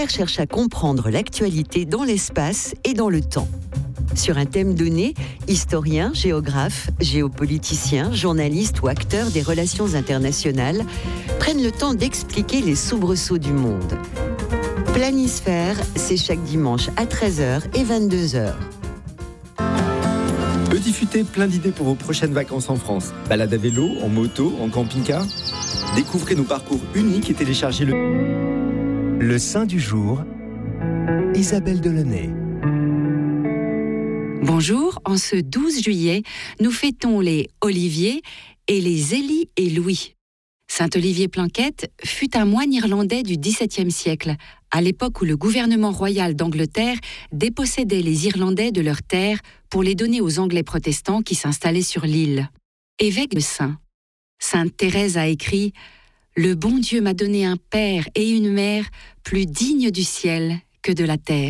experts cherchent à comprendre l'actualité dans l'espace et dans le temps. Sur un thème donné, historiens, géographes, géopoliticiens, journalistes ou acteurs des relations internationales prennent le temps d'expliquer les soubresauts du monde. Planisphère, c'est chaque dimanche à 13h et 22h. Petit Futé, plein d'idées pour vos prochaines vacances en France. Balade à vélo, en moto, en camping-car. Découvrez nos parcours uniques et téléchargez Le Saint du jour, Isabelle Delaunay. Bonjour, en ce 12 juillet, nous fêtons les Olivier et les Élie et Louis. Saint-Olivier Planquette fut un moine irlandais du XVIIe siècle, à l'époque où le gouvernement royal d'Angleterre dépossédait les Irlandais de leurs terres pour les donner aux Anglais protestants qui s'installaient sur l'île. Évêque de Saint. Sainte Thérèse a écrit « Le bon Dieu m'a donné un père et une mère plus dignes du ciel que de la terre ».